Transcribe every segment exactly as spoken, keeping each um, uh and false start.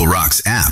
Rocks app.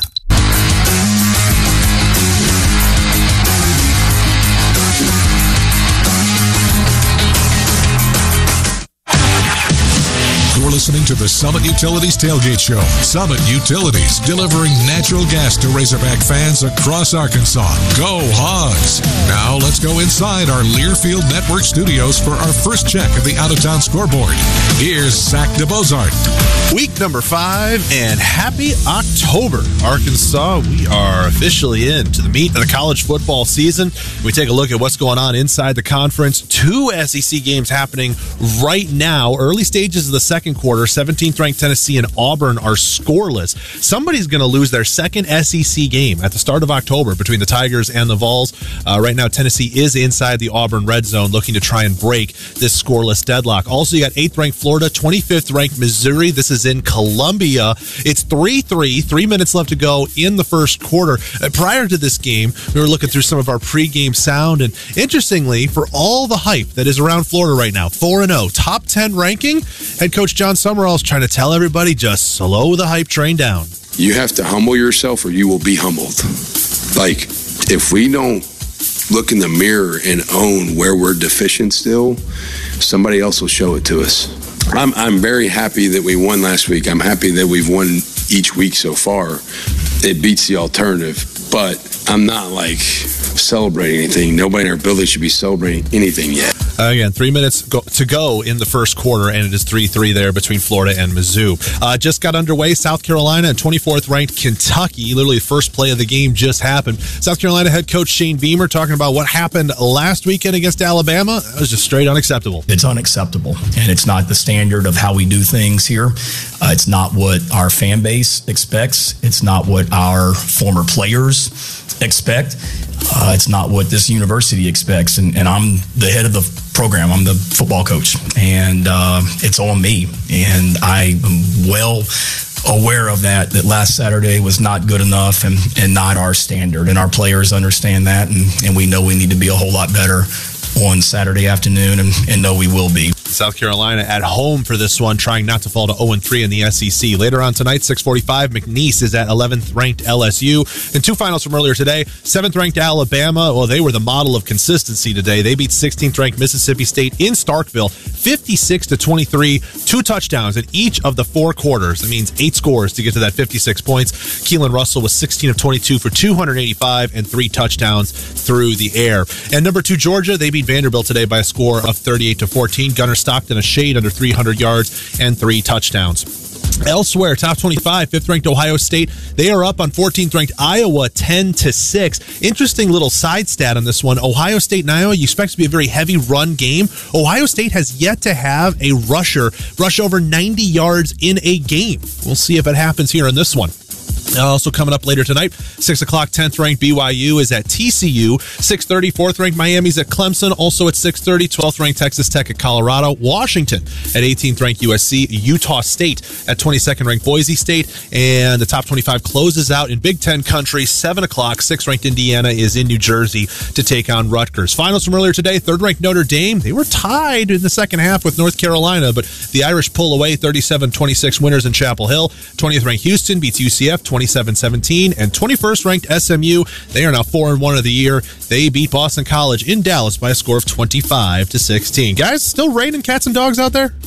You're listening to the Summit Utilities Tailgate Show. Summit Utilities, delivering natural gas to Razorback fans across Arkansas. Go Hogs! Now let's go inside our Learfield Network studios for our first check of the out-of-town scoreboard. Here's Zach DeBozart. Week number five, and happy October, Arkansas. We are officially into the meat of the college football season. We take a look at what's going on inside the conference. Two S E C games happening right now. Early stages of the second quarter. seventeenth ranked Tennessee and Auburn are scoreless. Somebody's going to lose their second S E C game at the start of October between the Tigers and the Vols. Uh, right now, Tennessee is inside the Auburn red zone looking to try and break this scoreless deadlock. Also, you got eighth ranked Florida, twenty-fifth ranked Missouri. This is in Columbia. It's three three, three minutes left to go in the first quarter. Uh, prior to this game, we were looking through some of our pregame sound, and interestingly, for all the hype that is around Florida right now, four and oh, top ten ranking, head coach John Summerall is trying to tell everybody just slow the hype train down. You have to humble yourself or you will be humbled. Like, if we don't look in the mirror and own where we're deficient still, somebody else will show it to us. I'm I'm very happy that we won last week. I'm happy that we've won each week so far. It beats the alternative, but I'm not like celebrating anything. Nobody in our building should be celebrating anything yet. Uh, again, three minutes go, to go in the first quarter, and it is three three there between Florida and Mizzou. Uh, just got underway, South Carolina and twenty-fourth ranked Kentucky. Literally the first play of the game just happened. South Carolina head coach Shane Beamer talking about what happened last weekend against Alabama. It was just straight unacceptable. It's unacceptable, and it's not the standard of how we do things here. Uh, it's not what our fan base expects. It's not what our former players expect. Uh, it's not what this university expects, and, and I'm the head of the program. I'm the football coach, and uh, it's on me, and I am well aware of that, that last Saturday was not good enough and, and not our standard, and our players understand that, and, and we know we need to be a whole lot better on Saturday afternoon, and, and know we will be. South Carolina at home for this one, trying not to fall to oh and three in the S E C. Later on tonight, six forty-five, McNeese is at eleventh ranked L S U. And two finals from earlier today, seventh ranked Alabama. Well, they were the model of consistency today. They beat sixteenth ranked Mississippi State in Starkville, fifty-six to twenty-three, two touchdowns in each of the four quarters. That means eight scores to get to that fifty-six points. Keelan Russell was sixteen of twenty-two for two hundred eighty-five and three touchdowns through the air. And number two, Georgia, they beat Vanderbilt today by a score of thirty-eight to fourteen. Gunnar Stockton, a shade under three hundred yards and three touchdowns. Elsewhere, top twenty-five, fifth ranked Ohio State. They are up on fourteenth ranked Iowa, ten to six. Interesting little side stat on this one. Ohio State and Iowa, you expect to be a very heavy run game. Ohio State has yet to have a rusher rush over ninety yards in a game. We'll see if it happens here in this one. Also coming up later tonight, six o'clock, tenth ranked B Y U is at T C U. six thirty, fourth ranked Miami's at Clemson. Also at six thirty, twelfth ranked Texas Tech at Colorado. Washington at eighteenth ranked U S C. Utah State at twenty-second ranked Boise State. And the top twenty-five closes out in Big Ten country. seven o'clock, sixth ranked Indiana is in New Jersey to take on Rutgers. Finals from earlier today, third ranked Notre Dame. They were tied in the second half with North Carolina, but the Irish pull away, thirty-seven twenty-six winners in Chapel Hill. twentieth ranked Houston beats U C F, twenty-seven seventeen, and twenty-first ranked S M U. They are now four and one of the year. They beat Boston College in Dallas by a score of twenty-five to sixteen. Guys, still raining cats and dogs out there?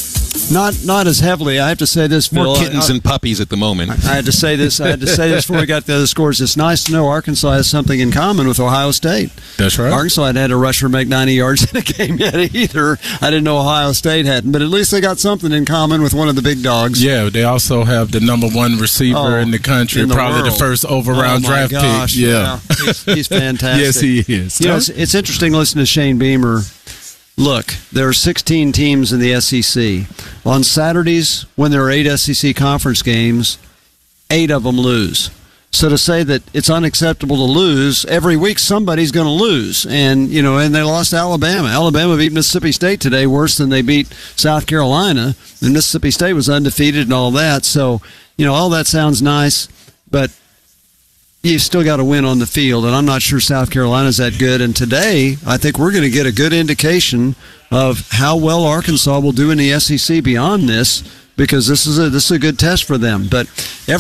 Not not as heavily. I have to say this, Phil. More kittens I, I, and puppies at the moment. I had to say this. I had to say this before we got the other scores. It's nice to know Arkansas has something in common with Ohio State. That's right. Arkansas hadn't had a rusher make ninety yards in a game yet either. I didn't know Ohio State hadn't, but at least they got something in common with one of the big dogs. Yeah, they also have the number one receiver oh, in the country, in the probably world. The first overround oh draft gosh, pick. Yeah, yeah. He's, he's fantastic. Yes, he is. You know, it's, it's interesting listening to Shane Beamer. Look, there are sixteen teams in the S E C. On Saturdays, when there are eight S E C conference games, eight of them lose. So to say that it's unacceptable to lose, every week somebody's going to lose. And, you know, and they lost to Alabama. Alabama beat Mississippi State today worse than they beat South Carolina. And Mississippi State was undefeated and all that. So, you know, all that sounds nice, but you still got to win on the field, and I'm not sure South Carolina's that good. And today, I think we're going to get a good indication of how well Arkansas will do in the S E C beyond this, because this is a this is a good test for them. But every